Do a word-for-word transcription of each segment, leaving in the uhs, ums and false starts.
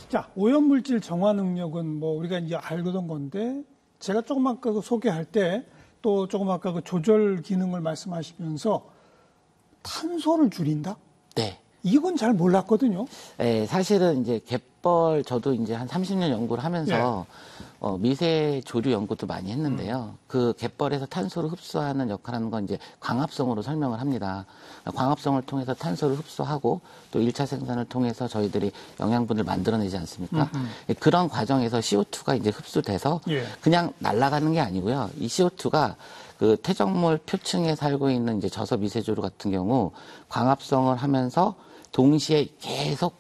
자, 오염물질 정화 능력은 뭐 우리가 이제 알던 건데 제가 조금 아까 그 소개할 때 또 조금 아까 그 조절 기능을 말씀하시면서 탄소를 줄인다? 네. 이건 잘 몰랐거든요. 네, 사실은 이제 갯벌 저도 이제 한 삼십 년 연구를 하면서 예. 어, 미세 조류 연구도 많이 했는데요. 음. 그 갯벌에서 탄소를 흡수하는 역할하는 건 이제 광합성으로 설명을 합니다. 광합성을 통해서 탄소를 흡수하고 또 일 차 생산을 통해서 저희들이 영양분을 만들어내지 않습니까? 음음. 그런 과정에서 씨오투가 이제 흡수돼서 예. 그냥 날아가는 게 아니고요. 이 씨오투가 그 퇴적물 표층에 살고 있는 이제 저서 미세조류 같은 경우 광합성을 하면서 동시에 계속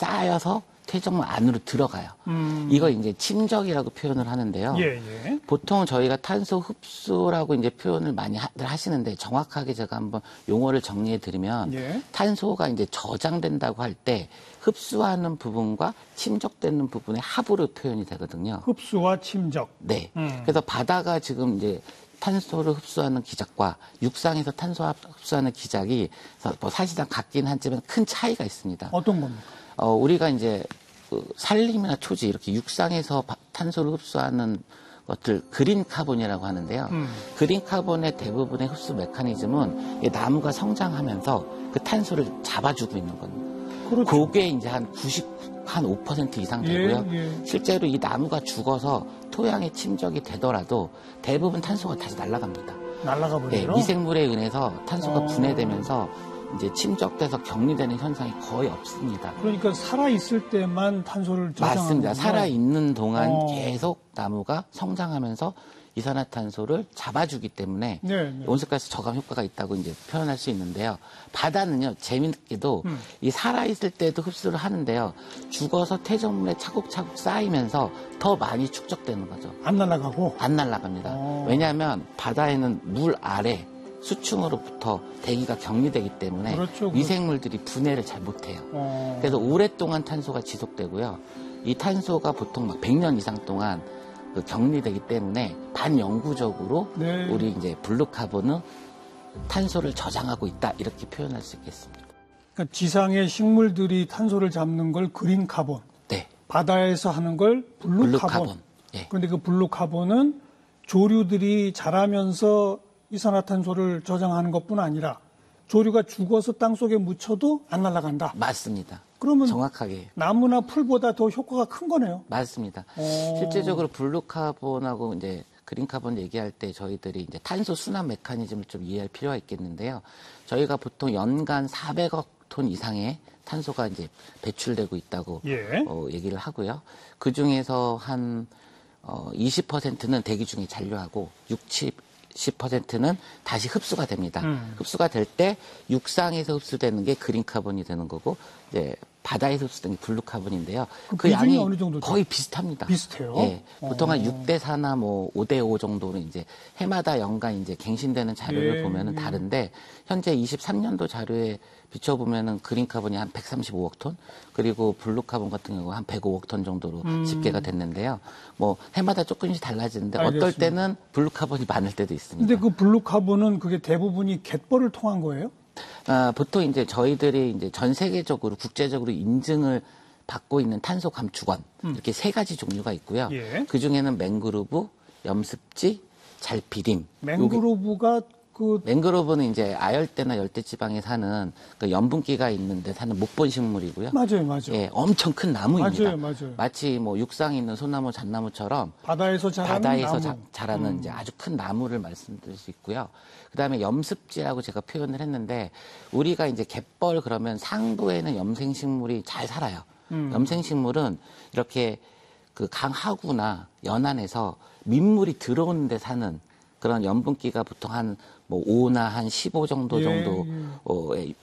쌓여서 퇴적물 안으로 들어가요. 음. 이거 이제 침적이라고 표현을 하는데요. 예, 예. 보통 저희가 탄소 흡수라고 이제 표현을 많이 하들 하시는데 정확하게 제가 한번 용어를 정리해 드리면 예. 탄소가 이제 저장된다고 할 때 흡수하는 부분과 침적되는 부분의 합으로 표현이 되거든요. 흡수와 침적. 네. 음. 그래서 바다가 지금 이제 탄소를 흡수하는 기작과 육상에서 탄소 흡수하는 기작이 뭐 사실상 같긴 하지만 큰 차이가 있습니다. 어떤 겁니까? 어, 우리가 이제 그 산림이나 토지 이렇게 육상에서 탄소를 흡수하는 것들 그린 카본이라고 하는데요. 음. 그린 카본의 대부분의 흡수 메커니즘은 나무가 성장하면서 그 탄소를 잡아주고 있는 겁니다. 그렇죠. 그게 이제 한 구십, 한 오 퍼센트 이상 되고요. 예, 예. 실제로 이 나무가 죽어서 토양에 침적이 되더라도 대부분 탄소가 다시 날아갑니다. 날아가 버려요? 네, 미생물에 의해서 탄소가 어... 분해되면서 이제 침적돼서 격리되는 현상이 거의 없습니다. 그러니까 살아있을 때만 탄소를 저장하는 맞습니다. 살아있는 동안 어... 계속 나무가 성장하면서 이산화탄소를 잡아주기 때문에 네, 네. 온실가스 저감 효과가 있다고 이제 표현할 수 있는데요. 바다는요, 재미있게도 음. 이 살아있을 때도 흡수를 하는데요. 죽어서 퇴적물에 차곡차곡 쌓이면서 더 많이 축적되는 거죠. 안 날아가고? 안 날아갑니다. 어... 왜냐하면 바다에는 물 아래 수층으로부터 대기가 격리되기 때문에 그렇죠, 미생물들이 분해를 잘 못해요. 어... 그래서 오랫동안 탄소가 지속되고요. 이 탄소가 보통 막 백 년 이상 동안 그 격리되기 때문에 반영구적으로 네. 우리 이제 블루카본은 탄소를 저장하고 있다 이렇게 표현할 수 있겠습니다. 그러니까 지상의 식물들이 탄소를 잡는 걸 그린 카본, 네. 바다에서 하는 걸 블루카본. 블루카본. 네. 그런데 그 블루카본은 조류들이 자라면서 이산화탄소를 저장하는 것뿐 아니라 조류가 죽어서 땅속에 묻혀도 안 날아간다. 맞습니다. 그러면 정확하게 나무나 풀보다 더 효과가 큰 거네요. 맞습니다. 오. 실제적으로 블루카본하고 이제 그린카본 얘기할 때 저희들이 이제 탄소 순환 메커니즘을 좀 이해할 필요가 있겠는데요. 저희가 보통 연간 사백억 톤 이상의 탄소가 이제 배출되고 있다고 예. 어, 얘기를 하고요. 그 중에서 한 어, 이십 퍼센트는 대기 중에 잔류하고 육십 십 퍼센트는 다시 흡수가 됩니다. 음. 흡수가 될 때 육상에서 흡수되는 게 그린카본이 되는 거고 이제 바다에서 흡수되는 게 블루카본인데요. 그, 그 양이 어느 정도 거의 비슷합니다. 비슷해요? 예, 보통 한 육 대 사나 뭐 오 대 오 정도로 이제 해마다 연간 이제 갱신되는 자료를 예, 보면은 예. 다른데 현재 이십삼 년도 자료에 비춰보면은 그린카본이 한 백삼십오억 톤, 그리고 블루카본 같은 경우 한 백오억 톤 정도로 음. 집계가 됐는데요. 뭐 해마다 조금씩 달라지는데 알겠습니다. 어떨 때는 블루카본이 많을 때도 있습니다. 근데 그 블루카본은 그게 대부분이 갯벌을 통한 거예요? 아, 보통 이제 저희들이 이제 전 세계적으로 국제적으로 인증을 받고 있는 탄소 감축원 음. 이렇게 세 가지 종류가 있고요. 예. 그 중에는 맹그로브, 염습지, 잘피림. 맹그로브가 그 맹그로브는 이제 아열대나 열대지방에 사는 그 염분기가 있는데 사는 목본 식물이고요. 맞아요, 맞아요. 예, 엄청 큰 나무입니다. 맞아요, 맞아요. 마치 뭐 육상에 있는 소나무, 잣나무처럼 바다에서 자라는 바다에서 나무. 자, 자라는 음. 이제 아주 큰 나무를 말씀드릴 수 있고요. 그다음에 염습지라고 제가 표현을 했는데 우리가 이제 갯벌 그러면 상부에는 염생식물이 잘 살아요. 음. 염생식물은 이렇게 그 강하구나 연안에서 민물이 들어오는 데 사는 그런 염분기가 보통 한 뭐 오나 한 십오 정도 정도 예, 예. 어,